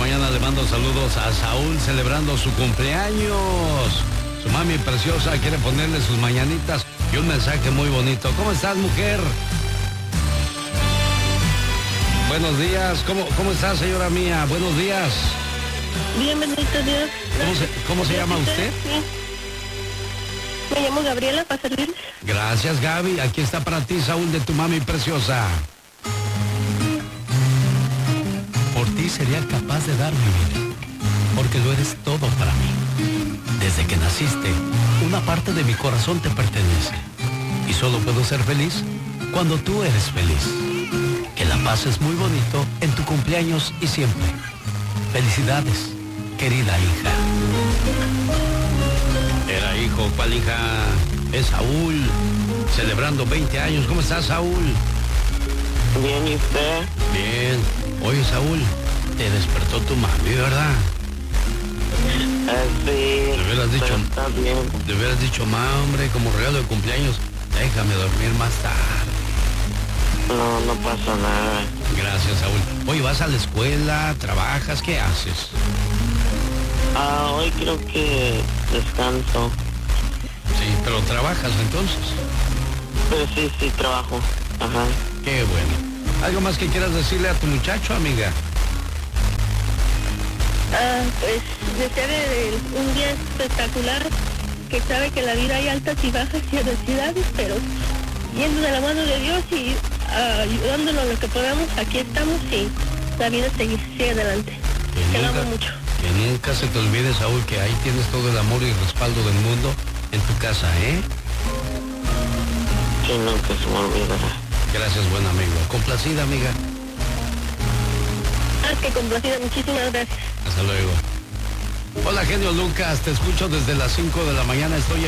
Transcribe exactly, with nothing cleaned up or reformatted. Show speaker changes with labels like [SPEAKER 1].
[SPEAKER 1] mañana le mando saludos a Saúl celebrando su cumpleaños. Su mami preciosa quiere ponerle sus mañanitas y un mensaje muy bonito. ¿Cómo estás, mujer? Buenos días. ¿Cómo, cómo está, señora mía? Buenos días.
[SPEAKER 2] Bien, bendito Dios.
[SPEAKER 1] ¿Cómo se, cómo se llama usted?
[SPEAKER 2] Sí. Me llamo Gabriela, para servirles.
[SPEAKER 1] Gracias, Gaby. Aquí está para ti, Saúl, de tu mami preciosa. Por ti sería capaz de dar mi vida, porque lo eres todo para mí. Desde que naciste, una parte de mi corazón te pertenece. Y solo puedo ser feliz cuando tú eres feliz. Que la pases muy bonito en tu cumpleaños y siempre. Felicidades, querida hija. Era hijo, ¿cuál hija? Es Saúl, celebrando veinte años. ¿Cómo estás, Saúl?
[SPEAKER 3] Bien, ¿y usted?
[SPEAKER 1] Bien. Oye, Saúl, te despertó tu mami, ¿verdad?
[SPEAKER 3] Eh, sí.
[SPEAKER 1] Le hubieras dicho,
[SPEAKER 3] está bien.
[SPEAKER 1] Le hubieras dicho, ma, hombre, como regalo de cumpleaños, déjame dormir más tarde.
[SPEAKER 3] No, no pasa nada.
[SPEAKER 1] Gracias, Saúl. Oye, ¿vas a la escuela? ¿Trabajas? ¿Qué haces?
[SPEAKER 3] Ah, hoy creo que descanso.
[SPEAKER 1] Sí, pero trabajas entonces.
[SPEAKER 3] Pero sí, sí, trabajo. Ajá.
[SPEAKER 1] Qué bueno. ¿Algo más que quieras decirle a tu muchacho, amiga?
[SPEAKER 2] Ah, pues desearle un día espectacular, que sabe que en la vida hay altas y bajas y adversidades, pero yendo de la mano de Dios y uh, ayudándonos lo que podamos, aquí estamos y la vida sigue, sigue adelante.
[SPEAKER 1] Que
[SPEAKER 2] Te
[SPEAKER 1] nunca,
[SPEAKER 2] amo mucho.
[SPEAKER 1] Que nunca se te olvide, Saúl, que ahí tienes todo el amor y respaldo del mundo en tu casa, ¿eh?
[SPEAKER 3] Que nunca se me olvidará.
[SPEAKER 1] Gracias, buen amigo. Complacida, amiga.
[SPEAKER 2] Ah, que complacida, muchísimas gracias.
[SPEAKER 1] Hasta luego. Hola, genio Lucas, te escucho desde las cinco de la mañana, estoy en